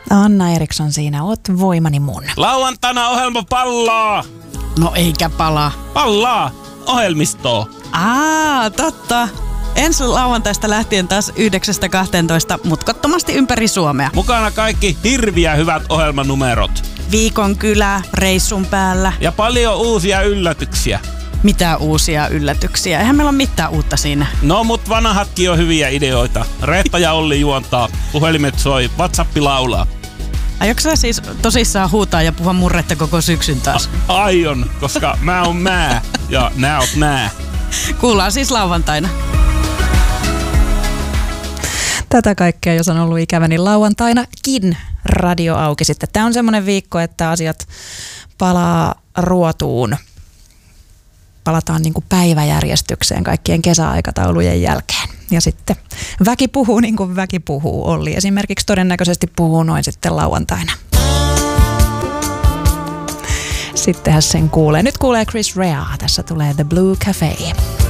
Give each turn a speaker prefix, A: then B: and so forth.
A: Anna Eriksson siinä, oot voimani mun.
B: Lauantaina ohjelma pallaa!
C: No eikä palaa.
B: Pallaa! Ohjelmistoa.
C: Totta. Ensi lauantaista lähtien taas 9-12 mutkottomasti ympäri Suomea.
B: Mukana kaikki hirviä hyvät ohjelmanumerot.
C: Viikon kylä, reissun päällä.
B: Ja paljon uusia yllätyksiä.
C: Mitä uusia yllätyksiä? Eihän meillä ole mitään uutta siinä.
B: No, mut vanhatkin on hyviä ideoita. Reetta ja Olli juontaa, puhelimet soi, WhatsApp laulaa.
C: Aiotko sä siis tosissaan huutaa ja puhua murretta koko syksyn taas?
B: Aion, koska mä oon mä ja nää oot nää.
C: Kuullaan siis lauantaina.
A: Tätä kaikkea, jos on ollut ikävä, niin lauantainakin radio auki sitten. Tämä on semmoinen viikko, että asiat palaa ruotuun. Palataan niin kuin päiväjärjestykseen kaikkien kesäaikataulujen jälkeen. Ja sitten väki puhuu niin kuin väki puhuu. Olli esimerkiksi todennäköisesti puhuu noin sitten lauantaina. Sittenhän sen kuulee. Nyt kuulee Chris Rea. Tässä tulee The Blue Cafe.